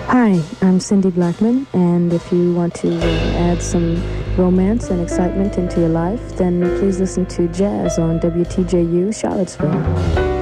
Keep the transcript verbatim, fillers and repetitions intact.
Hi, I'm Cindy Blackman, and if you want to uh, add some romance and excitement into your life, then please listen to Jazz on W T J U Charlottesville.